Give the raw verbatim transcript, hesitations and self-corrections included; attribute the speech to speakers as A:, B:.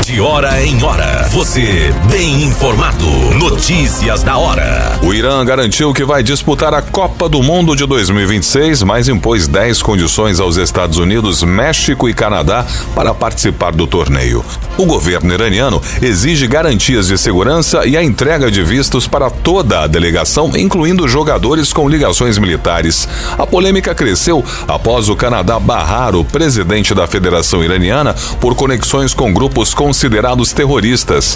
A: De hora em hora, você bem informado. Notícias da hora.
B: O Irã garantiu que vai disputar a Copa do Mundo de dois mil e vinte e seis, mas impôs dez condições aos Estados Unidos, México e Canadá para participar do torneio. O governo iraniano exige garantias de segurança e a entrega de vistos para toda a delegação, incluindo jogadores com ligações militares. A polêmica cresceu após o Canadá barrar o presidente da Federação Iraniana por conexões com grupos considerados terroristas.